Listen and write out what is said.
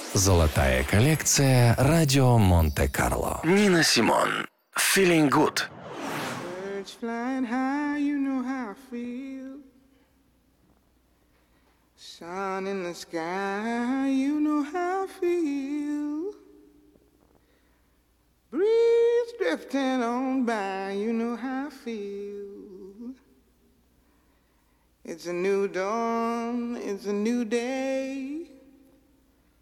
Золотая коллекция «Радио Монте-Карло». Нина Симон. Feeling good. Birds flying high, you know how I feel. Sun in the sky, you know how I feel. Breeze drifting on by, you know how I feel. It's a new dawn, it's a new day.